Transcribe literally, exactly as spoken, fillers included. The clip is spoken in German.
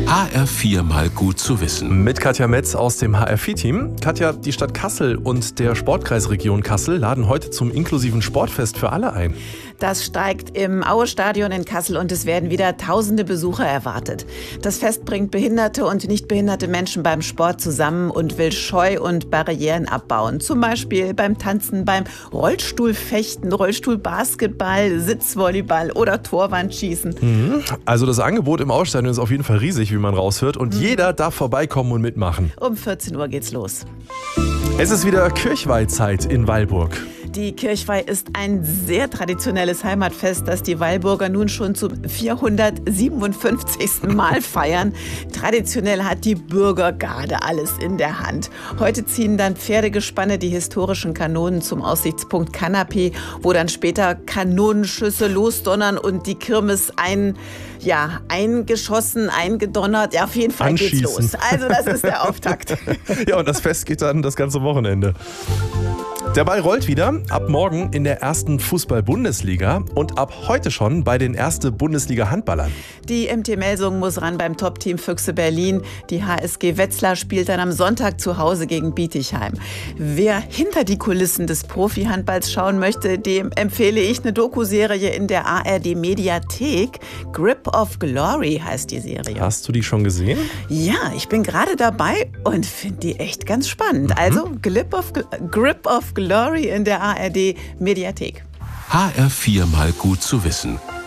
H R vier mal gut zu wissen. Mit Katja Metz aus dem H R vier Team. Katja, die Stadt Kassel und der Sportkreisregion Kassel laden heute zum inklusiven Sportfest für alle ein. Das steigt im Aue-Stadion in Kassel und es werden wieder tausende Besucher erwartet. Das Fest bringt behinderte und nicht behinderte Menschen beim Sport zusammen und will Scheu und Barrieren abbauen. Zum Beispiel beim Tanzen, beim Rollstuhlfechten, Rollstuhlbasketball, Sitzvolleyball oder Torwandschießen. Mhm. Also das Angebot im Aue-Stadion ist auf jeden Fall riesig, wie man raushört. Und mhm. jeder darf vorbeikommen und mitmachen. Um vierzehn Uhr geht's los. Es ist wieder Kirchweihzeit in Weilburg. Die Kirchweih ist ein sehr traditionelles Heimatfest, das die Weilburger nun schon zum vierhundertsiebenundfünfzigsten Mal feiern. Traditionell hat die Bürgergarde alles in der Hand. Heute ziehen dann Pferdegespanne die historischen Kanonen zum Aussichtspunkt Kanapee, wo dann später Kanonenschüsse losdonnern und die Kirmes ein, ja, eingeschossen, eingedonnert. Ja, auf jeden Fall geht's los. Also das ist der Auftakt. Ja, und das Fest geht dann das ganze Wochenende. Der Ball rollt wieder, ab morgen in der ersten Fußball-Bundesliga und ab heute schon bei den ersten Bundesliga-Handballern. Die M T Melsungen muss ran beim Top-Team Füchse Berlin. Die H S G Wetzlar spielt dann am Sonntag zu Hause gegen Bietigheim. Wer hinter die Kulissen des Profi-Handballs schauen möchte, dem empfehle ich eine Dokuserie in der A R D-Mediathek. Grip of Glory heißt die Serie. Hast du die schon gesehen? Ja, ich bin gerade dabei und finde die echt ganz spannend. Mhm. Also Grip of, Grip of Glory in der A R D-Mediathek. H R vier mal gut zu wissen.